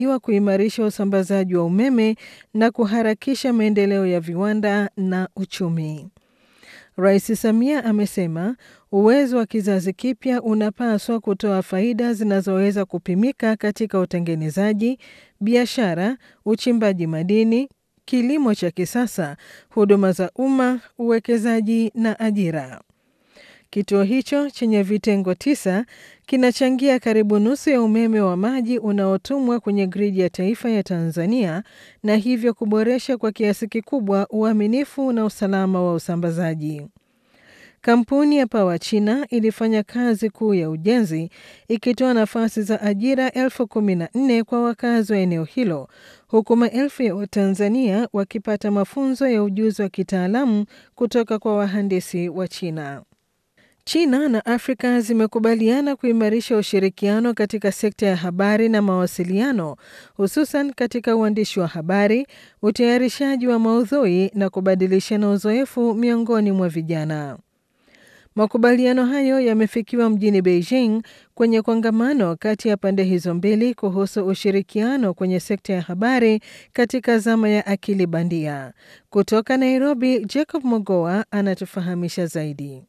kuimarisha usambazaji wa umeme na kuharakisha maendeleo ya viwanda na uchumi. Rais Samia amesema uwezo wa kizazi kipya unapaswa kutoa faida zinazoweza kupimika katika utengenezaji, biashara, uchimbaji madini, kilimo cha kisasa, huduma za umma, uwekezaji na ajira. Kituo hicho chenye vitengo 9 kinachangia karibu nusu ya umeme wa maji unaotumwa kwenye gridi ya taifa ya Tanzania na hivyo kuboresha kwa kiasi kikubwa uaminifu na usalama wa usambazaji. Kampuni ya Power China ilifanya kazi kuu ya ujenzi ikitoa nafasi za ajira 14,000 kwa wakazi wa eneo hilo, huku maelfu ya Watanzania wakipata mafunzo ya ujuzi wa kitaalamu kutoka kwa wahandisi wa China. China na Afrika zimekubaliana kuimarisha ushirikiano katika sekta ya habari na mawasiliano, hususan katika uandishi wa habari, utayarishaji wa maudhui na kubadilishana uzoefu miongoni mwa vijana. Makubaliano hayo yamefikiwa mjini Beijing kwenye kongamano kati ya pande hizo mbili kuhusu ushirikiano kwenye sekta ya habari katika zama ya akili bandia. Kutoka Nairobi, Jacob Mogoa anatufahamisha zaidi.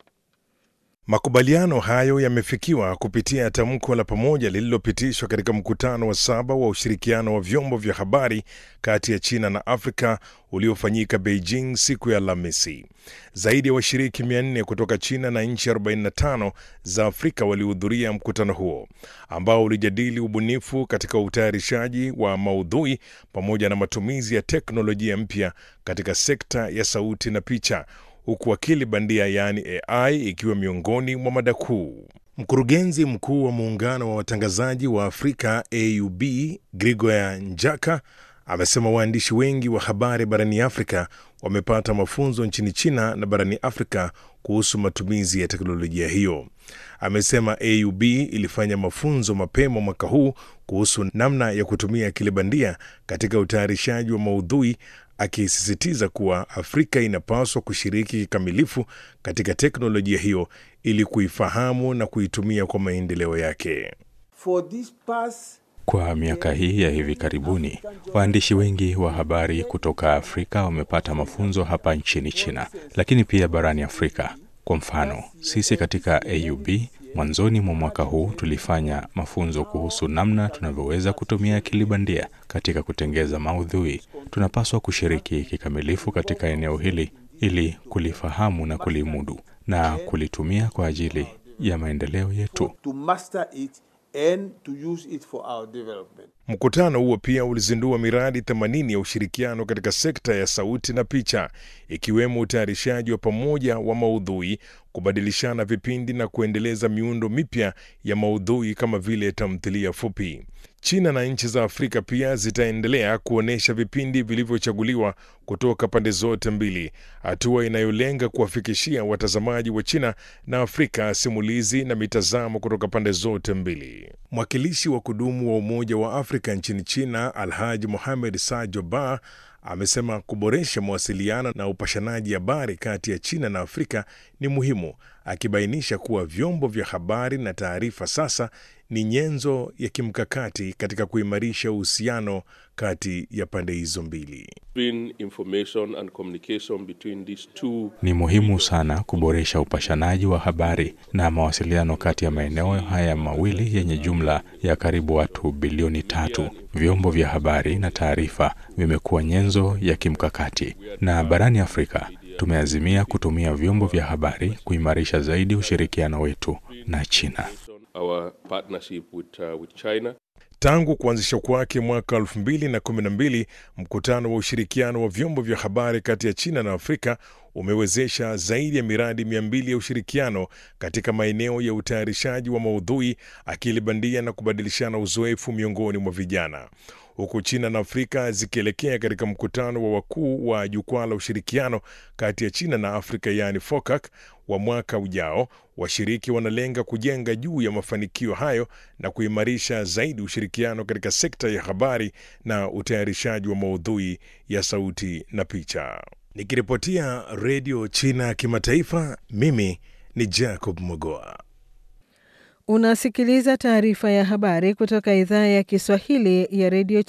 Makubaliano hayo yamefikiwa kupitia tamko la pamoja lililopitishwa katika mkutano wa 7 wa ushirikiano wa vyombo vya habari kati ya China na Afrika uliofanyika Beijing siku ya Alhamisi. Zaidi ya washiriki 400 kutoka China na nchi 45 za Afrika walihudhuria mkutano huo, ambao ulijadili ubunifu katika utayarishaji wa maudhui pamoja na matumizi ya teknolojia mpya katika sekta ya sauti na picha, huku akili bandia yaani AI ikiwa miongoni mwa mada kuu. Mkurugenzi mkuu wa muungano wa watangazaji wa Afrika AUB, Grigor Njaka, amesema waandishi wengi wa habari barani Afrika wamepata mafunzo nchini China na barani Afrika kuhusu matumizi ya teknolojia hiyo. Amesema AUB ilifanya mafunzo mapema mwaka huu kuhusu namna ya kutumia akili bandia katika utayarishaji wa maudhui, akisisitiza kuwa Afrika inapaswa kushiriki kikamilifu katika teknolojia hiyo ili kuifahamu na kuitumia kwa maendeleo yake. Kwa miaka hii ya hivi karibuni, waandishi wengi wa habari kutoka Afrika wamepata mafunzo hapa nchini China, lakini pia barani Afrika. Kwa mfano, sisi katika AUB mwanzoni mwa mwaka huu tulifanya mafunzo kuhusu namna tunavyoweza kutumia akili bandia katika kutengeza maudhui. Tunapaswa kushiriki kikamilifu katika eneo hili ili kulifahamu na kulimudu na kulitumia kwa ajili ya maendeleo yetu. Mkutano huo pia ulizindua miradi 80 ya ushirikiano katika sekta ya sauti na picha, ikiwemo utayarishaji wa pamoja wa maudhui, kubadilishana vipindi na kuendeleza miundo mipya ya maudhui kama vile tamthilia fupi. China na nchi za Afrika pia zitaendelea kuonesha vipindi vilivyochaguliwa kutoka pande zote mbili, hatua inayolenga kuwafikishia watazamaji wa China na Afrika simulizi na mitazamo kutoka pande zote mbili. Mwakilishi wa kudumu wa Umoja wa Afrika nchini China, Alhaji Mohamed Sajo Ba, amesema kuboresha mawasiliano na upashanaji habari kati ya China na Afrika ni muhimu, akibainisha kuwa vyombo vya habari na taarifa sasa ni nyenzo ya kimkakati katika kuimarisha uhusiano kati ya pande hizo mbili. Ni muhimu sana kuboresha upashanaji wa habari na mawasiliano kati ya maeneo haya mawili yenye jumla ya karibu watu bilioni 3. Vyombo vya habari na taarifa vimekuwa nyenzo ya kimkakati, na barani Afrika tumeazimia kutumia vyombo vya habari kuimarisha zaidi ushirikiano wetu na China. Tangu kuanzishwa kwake mwaka 2012, mkutano wa ushirikiano wa vyombo vya habari kati ya China na Afrika umewezesha zaidi ya miradi 200 ya ushirikiano katika maeneo ya utayarishaji wa maudhui, akili bandia na kubadilishana uzoefu miongoni mwa vijana. Huku China na Afrika zikielekea katika mkutano wa wakuu wa jukwaa la ushirikiano kati ya China na Afrika yaani FOCAC wa mwaka ujao, washiriki wanalenga kujenga juu ya mafanikio hayo na kuimarisha zaidi ushirikiano katika sekta ya habari na utayarishaji wa maudhui ya sauti na picha. Nikiripotia Radio China Kimataifa, mimi ni Jacob Mogoa. Unasikiliza taarifa ya habari kutoka idhaa ya Kiswahili ya Radio